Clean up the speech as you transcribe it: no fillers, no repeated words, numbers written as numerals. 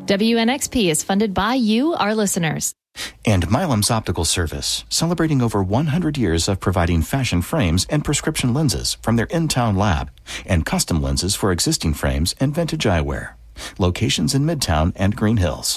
WNXP is funded by you, our listeners. And Milam's Optical Service, celebrating over 100 years of providing fashion frames and prescription lenses from their in-town lab, and custom lenses for existing frames and vintage eyewear. Locations in Midtown and Green Hills.